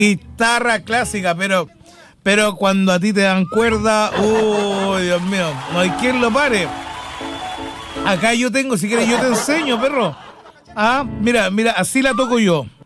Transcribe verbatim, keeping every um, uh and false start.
guitarra clásica, pero, pero cuando a ti te dan cuerda, uy, Dios mío, no hay quien lo pare. Acá yo tengo, si quieres yo te enseño, perro. Ah, mira, mira, así la toco yo.